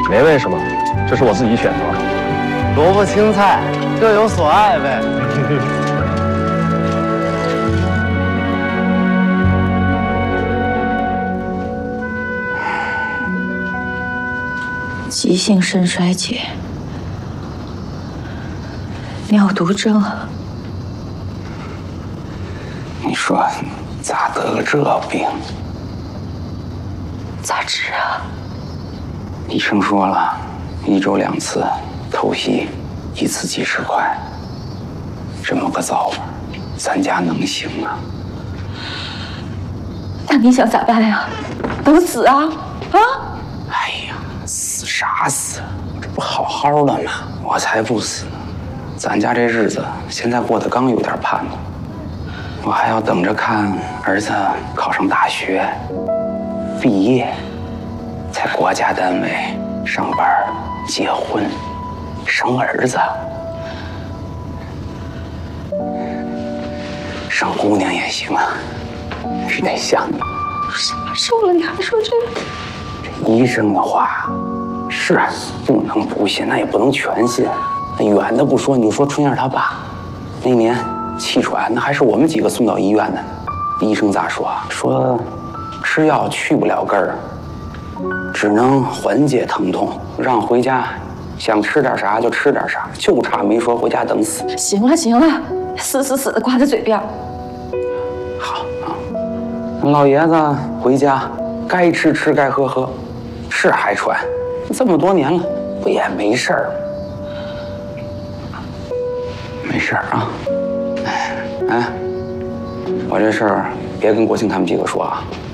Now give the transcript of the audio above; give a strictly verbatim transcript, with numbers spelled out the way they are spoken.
没为什么，这是我自己选择。 萝卜青菜各有所爱呗。 急性肾衰竭，尿毒症。 你说咋得个这病？ 咋治啊？ 医生说了，一周两次，透析，一次几十块。这么个造法，咱家能行啊？ 那你想咋办呀？等死啊？啊？ 哎呀，死啥死？我这不好好的吗？我才不死呢！咱家这日子现在过得刚有点盼头，我还要等着看儿子考上大学，毕业，在国家单位上班、结婚、生儿子，生姑娘也行啊，是得想的。 什么时候了，你还说这个？ 这医生的话是不能不信，那也不能全信。那远的不说，你就说春燕他爸那年气喘，那还是我们几个送到医院的。医生咋说？说吃药去不了根儿，只能缓解疼痛，让回家想吃点啥就吃点啥，就差没说回家等死。 行了行了，死死死的挂在嘴边。 好啊，老爷子回家该吃吃该喝喝，是还喘，这么多年了不也没事儿吗？没事儿啊。哎哎，我这事儿别跟国庆他们几个说啊。